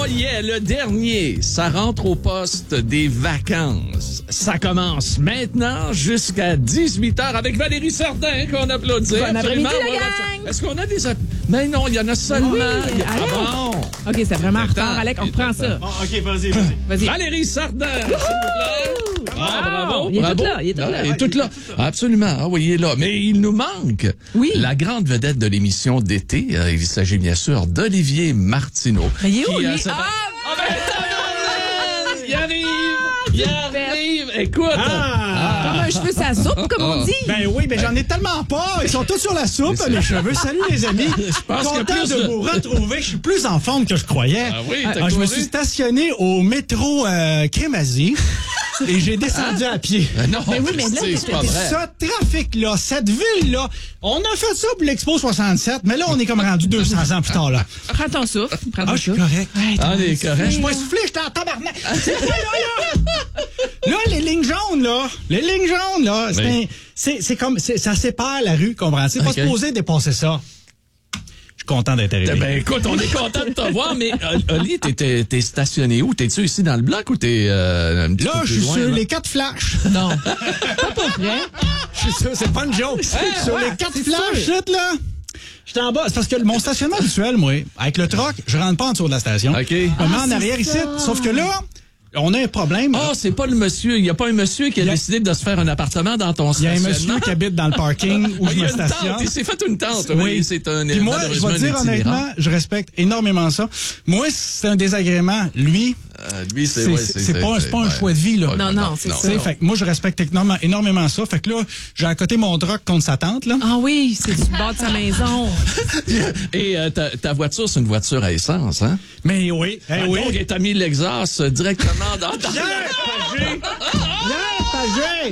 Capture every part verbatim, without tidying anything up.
Oh yeah, le dernier, ça rentre au poste des vacances. Ça commence maintenant jusqu'à dix-huit heures avec Valérie Sardin qu'on applaudit. Bon après-midi, la Ouais, gang! Est-ce qu'on a des... app- Mais non, il y en a seulement... Oui, Il y a- Alec. Ah bon? OK, c'est vraiment en retard, Attends, Alec. On reprend ça. Oh, OK, vas-y, vas-y. Vas-y. Valérie Sardin, s'il vous plaît. Ah, bravo, Il est bravo. tout là, il est tout là. Ah, il est tout là. Absolument. Ah oui, il est là. Mais il nous manque Oui. la grande vedette de l'émission d'été. Euh, Il s'agit bien sûr d'Olivier Martineau. Mais il est où, qui, euh, lui? s'est fait- Ah! Ah, ben, tabarnak! Il arrive! Il arrive! Écoute! Ah! Comme un cheveu sa soupe, comme on dit. Ben oui, mais j'en ai tellement pas. Ils sont tous sur la soupe, mes cheveux. Salut, les amis. Je pense qu'il y a Content plus de de- vous retrouver. Je suis plus en forme que je croyais. Ah oui, t'as Ah, je me couru? suis stationné au métro euh, Crémazie et j'ai descendu à pied. Ben non, Mais oui, mais là, c'est c'est pas t'es- vrai. Ce trafic-là, cette ville-là, on a fait ça pour l'Expo soixante-sept, mais là, on est comme rendu deux cents ans plus tard, là. Prends ton souffle. Prends Ah, ton je suis souffle. correct. Ouais, Ah, il est Je correct. suis pas soufflé, j'étais en tabarnak. C'est quoi, là, là? Là, les lignes jaunes, là. Les lignes jaunes, là. C'est Oui. un- c'est c'est comme, c'est- ça sépare la rue, comprends? C'est pas Ok. supposé dépasser ça. Je suis content d'être arrivé. Ben écoute, on est content de te voir, mais euh, Oli, t'es- t'es t'es stationné où? T'es-tu ici dans le bloc ou t'es euh, un petit Là, peu je plus suis loin, sur là? les quatre flashs. Non. Pas pour vrai. Je suis sur, c'est pas une joke. sur ouais, les quatre c'est flashs, sûr. shit, là. J'étais en bas. C'est parce que mon stationnement habituel, moi, avec le troc, je rentre pas en dessous de la station. OK. Je me mets Ah, en c'est arrière ça. ici. Sauf que là, on a un problème. Ah, c'est pas le monsieur. Il y a pas un monsieur qui a, Il y a- décidé de se faire un appartement dans ton Il y a un stationnement. monsieur qui habite dans le parking où Ah, je il y me a une stationne. tente. Il s'est fait une tente. Oui, Oui. c'est un Puis moi, je malheureusement vais te dire un itinérant. honnêtement, je respecte énormément ça. Moi, c'est un désagrément. Lui, Euh, lui, c'est c'est ouais, c'est- c'est pas, un- c'est pas un ouais. choix de vie, là. Ouais, Non, non, c'est ça. Tu sais, fait que moi, je respecte énormément, énormément ça. Fait que là, j'ai à côté mon drogue contre sa tante, là. Ah oui, c'est du bord de sa maison. Et euh, ta, ta voiture, c'est une voiture à essence, hein? Mais oui, eh Ah, oui. Donc, t'as mis l'exhaust euh, directement dans ta... Pierre Pagé! Pierre Pagé!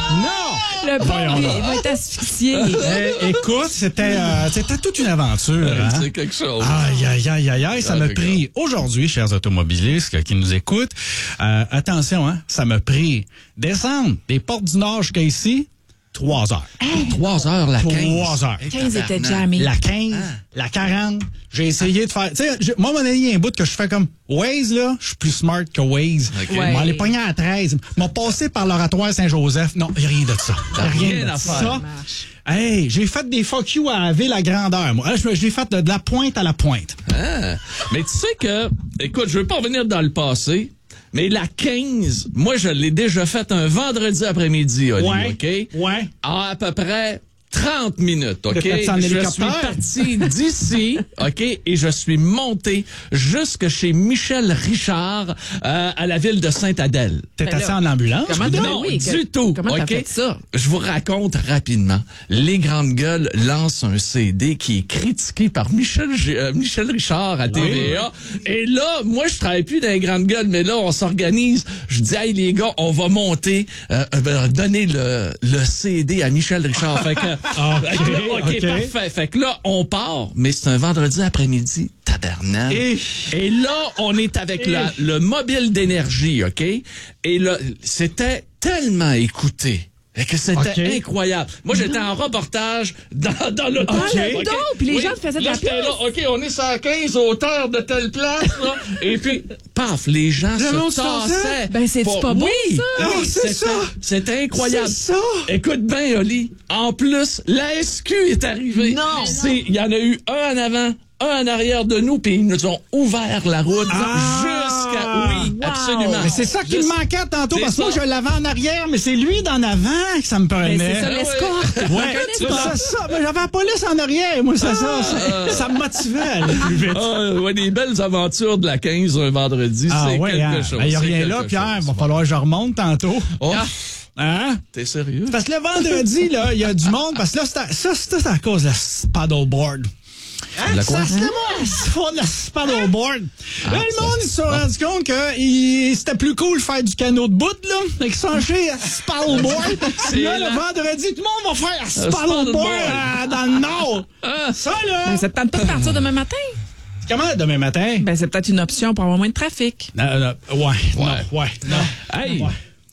Non! Le Voyons pauvre, il donc. va être asphyxié. Eh, écoute, c'était euh, c'était toute une aventure. Hein? C'est quelque chose. Aïe, aïe, aïe, aïe, aïe, ça Ah, m'a d'accord. pris aujourd'hui, chers automobilistes qui nous écoutent, euh, attention, hein, ça m'a pris descendre des Portes du Nord jusqu'à ici, trois heures. Trois heures, la quinze. Trois heures. quinze était jammé. La quinze, la quarante, j'ai essayé de faire... Tu sais, je- moi, mon ami, il y a un bout que je fais comme Waze, là, je suis plus smart que Waze. Ok. Ouais. M'en aller pogner à treize. M'ont passé par l'oratoire Saint-Joseph. Non, il n'y a rien de ça. Y a Rien rien de à faire. ça. Hey, j'ai fait des fuck you à la ville à grandeur, moi. Hein, Je je l'ai fait de, de la pointe à la pointe. Ah. Mais tu sais que, écoute, je veux pas revenir dans le passé, mais la quinze, moi, je l'ai déjà faite un vendredi après-midi, Oli, OK? Ouais. À à peu près trente minutes, OK? T'as-tu en Je suis hélicoptère? parti d'ici, OK? Et je suis monté jusque chez Michel Richard euh, à la ville de Sainte-Adèle. T'es Ben assis là, en ambulance? comment puis t'as- là? Non, oui, du que- tout. comment t'as OK? fait ça? Je vous raconte rapidement. Les Grandes Gueules lancent un C D qui est critiqué par Michel, G- euh, Michel Richard à T V A. Et là, moi, je travaille plus dans les Grandes Gueules, mais là, on s'organise. Je dis, hey, les gars, on va monter, euh, euh, donner le, le C D à Michel Richard. Fait que, Ah, fait que là, OK, OK. parfait. Fait que là, on part, mais c'est un vendredi après-midi. Tabarnak. Et- Et là, on est avec la- le mobile d'énergie, OK? Et là, c'était tellement écouté. Et que c'était OK. incroyable. Moi, j'étais en reportage dans, dans le Ah, le dos, puis les gens te faisaient de là, la j'étais place. là, OK, on est sur la quinze, hauteur de telle place, là. Et puis, paf, les gens Le monde se se passait. tassaient. Ben, c'est-tu Pour- pas beau, oui, ça? oui, Ah, c'est c'était- ça. C'était incroyable. C'est ça. Écoute bien, Oli. En plus, la S Q est arrivée. Non. C'est, il y en a eu un en avant, un en arrière de nous, puis ils nous ont ouvert la route Ah. jusqu'à... Oui, Wow. absolument. Mais c'est ça qui me Juste- manquait tantôt, C'est parce que moi, ça. je l'avais en arrière, mais c'est lui d'en avant que ça me prenait. Ben, c'est ça, Ah ouais. l'escorte. Ouais, C'est un c'est ça. Mais j'avais la police en arrière, moi, c'est ça. Ça, ça me motivait à aller plus vite. Ah, ouais, des belles aventures de la quinze un vendredi, Ah c'est ouais, quelque hein. chose. Il n'y a c'est rien quelque là, Pierre. chose. Va falloir que je remonte tantôt. Oh, Hein? t'es sérieux? Parce que le vendredi, là, il y a du monde. Parce que là, c'est à- ça, c'est à cause de la paddleboard. La quoi? Ça, c'était moi, c'est pas de la paddleboard. Ah, là, le monde, ils se sont rendus compte que il- c'était plus cool de faire du canot de bout, là. Fait qu'ils sont achetés à paddleboard. C'est là, lent. le vendredi, tout le monde va faire Un paddleboard paddleboard. euh, dans le nord. Ah. Ça, là. Ben, ça te tente pas de partir demain matin? Comment demain matin? Ben, c'est peut-être une option pour avoir moins de trafic. Non, non, ouais, Ouais. non, ouais, non. Hey, Ouais.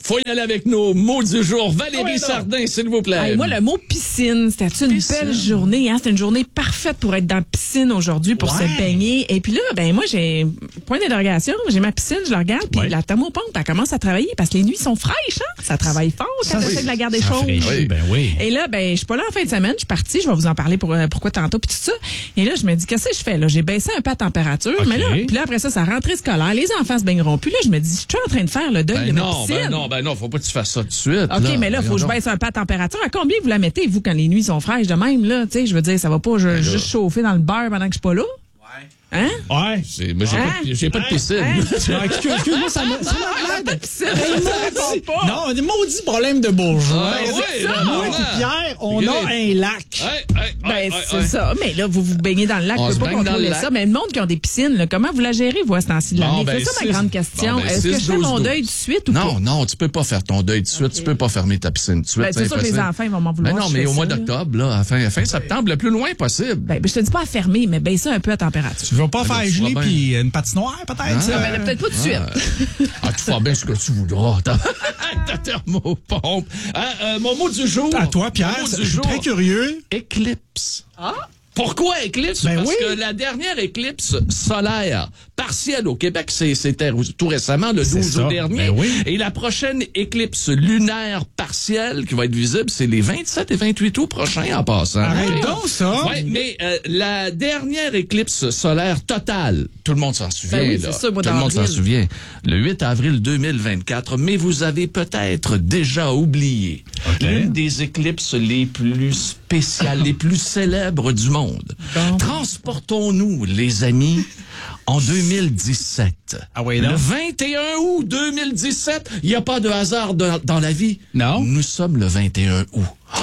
faut y aller avec nos mots du jour. Valérie Ah ouais, Sardin, s'il vous plaît. Hey, moi, le mot piscine, c'était une Piscine. belle journée. Hein? C'était une journée parfaite pour être dans la piscine aujourd'hui, pour Ouais. se baigner. Et puis là, ben moi, j'ai point d'interrogation. J'ai ma piscine, je la regarde, puis Ouais. la thermopompe, elle commence à travailler parce que les nuits sont fraîches. Hein? Ça travaille fort quand Ça, on essaie c'est- de la garder ça chaude. fraîchit, Oui. ben oui. Et là, ben, je suis pas là en fin de semaine. Je suis partie. Je vais vous en parler pour euh, pourquoi tantôt puis tout ça. Et là, je me dis, qu'est-ce que je fais là? J'ai baissé un peu la température. OK. Mais là, puis là, après ça, ça rentrée scolaire. Les enfants se baigneront. Puis là, je me dis, je suis en train de faire le deuil Ben de ma non, piscine. ben non, ben non, faut pas que tu fasses ça tout de suite. OK, mais là, il faut que je Voyons baisse un peu la température. À combien vous la mettez, vous, quand les nuits sont fraîches de même, là? Tu sais, je veux dire, ça va pas je- juste chauffer dans le beurre pendant que je suis pas là? Hein? Ouais. donc. C'est- mais j'ai Hein? pas, de- j'ai pas de piscine. Hein? Non, excuse- Excuse-moi, ça m'a ça m'a l'air de... piscine. Maudit- Non, un maudit problème de bourgeois. Ah, oui, C'est là, ça. Moi là. et Pierre, on Oui. a un lac. Hey, hey, Ben, hey, c'est hey. ça. Mais là, vous vous baignez dans le lac. On Je se peux pas baigne dans contrôler le ça. lac. Mais le monde qui ont des piscines, là, comment vous la gérez, vous, à ce temps-ci de Bon, l'année? ben, C'est ça six- ma grande question. bon, ben, Est-ce que six, je fais mon douze, deuil tout de suite ou Non, pas? non, tu peux pas faire ton deuil tout de suite. Tu peux pas fermer ta piscine tout de suite. Ben, c'est sûr que les impossible. enfants, ils vont m'en vouloir Ben non, si je mais fais au mois ça, là. d'octobre, là, à fin, fin septembre, le plus loin possible. Ben, ben, je te dis pas à fermer, mais baisser un peu la température. Tu vas pas Ben, faire tu geler feras bien. puis une patinoire, peut-être? ça? Ben, là, peut-être pas tout de suite. Ah, tu feras bien ce que tu voudras. Ta, ta thermopompe. Ah, euh, mon mot du jour. À toi, Pierre, Mon mot je du suis jour. très curieux. Éclipse. Ah? Pourquoi éclipse? Ben Parce oui. que la dernière éclipse solaire partielle au Québec, c'est- c'était tout récemment, le C'est douze ça. août dernier. Ben oui. Et la prochaine éclipse lunaire partielle qui va être visible, c'est les vingt-sept et vingt-huit août prochains en passant. Arrête OK? donc ça. Ouais, mais euh, la dernière éclipse solaire totale, tout le monde s'en souvient. Ben oui, là. c'est ça, au mois tout le monde s'en d'avril. souvient. Le huit avril deux mille vingt-quatre, mais vous avez peut-être déjà oublié OK. l'une des éclipses les plus spéciales, les plus célèbres du monde. Bon. Transportons-nous, les amis, en deux mille dix-sept. Ah oui, Le donc? vingt et un août deux mille dix-sept, il n'y a pas de hasard dans, dans la vie. Non. Nous sommes le vingt et un août. Oh!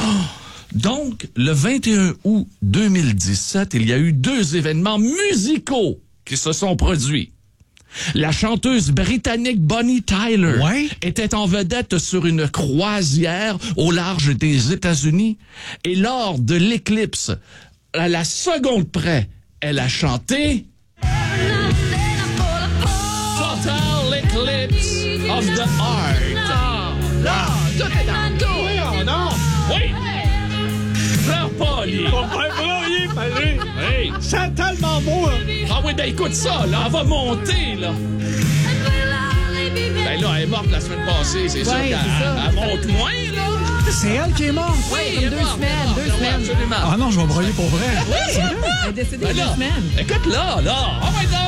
Donc, le vingt et un août deux mille dix-sept, il y a eu deux événements musicaux qui se sont produits. La chanteuse britannique Bonnie Tyler Ouais. était en vedette sur une croisière au large des États-Unis et lors de l'éclipse, à la seconde près, elle a chanté Total Eclipse of the Heart. Là, tout est dans le dos. Oh non! Oui! Pleure pas, Lee. Hey! C'est tellement beau, là. Ah oui, ben écoute ça, là, elle va monter, là. Ben là, elle est morte la semaine passée, c'est sûr Ouais, qu'elle c'est ça. elle monte moins, là. C'est elle qui est morte. Oui, comme elle est deux morte, semaines, elle est morte, deux ouais, semaines. absolument. Ah non, je vais broyer pour vrai. Elle est décédée Ben il y a là, deux semaines. écoute là, là. Oh my God!